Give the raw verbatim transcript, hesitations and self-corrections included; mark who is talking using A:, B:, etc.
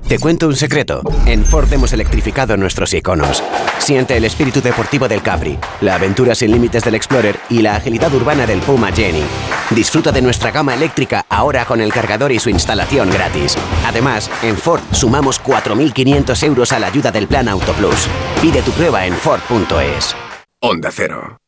A: Te cuento un secreto. En Ford hemos electrificado nuestros iconos. Siente el espíritu deportivo del Capri, la aventura sin límites del Explorer y la agilidad urbana del Puma Jenny. Disfruta de nuestra gama eléctrica ahora con el cargador y su instalación gratis. Además, en Ford sumamos cuatro mil quinientos euros a la ayuda del Plan Auto Plus. Pide tu prueba en Ford punto es.
B: Onda Cero.